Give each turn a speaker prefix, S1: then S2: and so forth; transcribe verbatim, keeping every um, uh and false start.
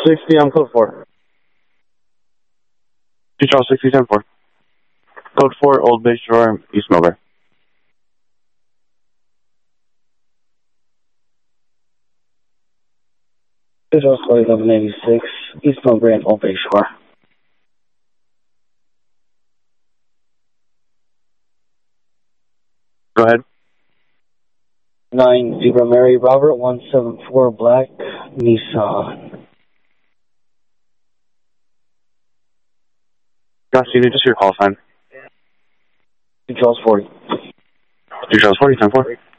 S1: sixty, I'm code four.
S2: two Charles sixty, ten four. Code four, Old Bay Shore, East Millbrae.
S3: two Charles Code eleven eighty-six, East Millbrae and Old Bay Shore.
S2: Go ahead.
S3: nine Zebra Mary Robert, one seven four Black Nissan.
S2: Josh, you need just your call sign.
S3: two Charles forty.
S2: two Charles forty, ten four.